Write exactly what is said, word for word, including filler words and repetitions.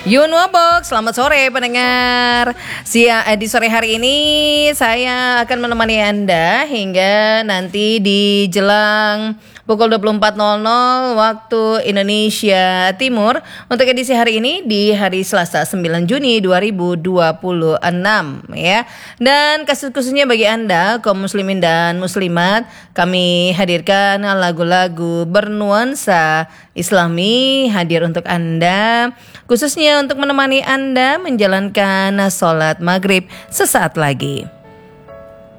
Yunwabok, selamat sore pendengar. Sia, eh, di sore hari ini saya akan menemani Anda hingga nanti di jelang pukul dua puluh empat nol nol waktu Indonesia Timur untuk edisi hari ini di hari Selasa sembilan Juni dua ribu dua puluh enam ya. Dan khususnya bagi Anda kaum muslimin dan muslimat, kami hadirkan lagu-lagu bernuansa Islami hadir untuk Anda, khususnya untuk menemani Anda menjalankan sholat maghrib sesaat lagi.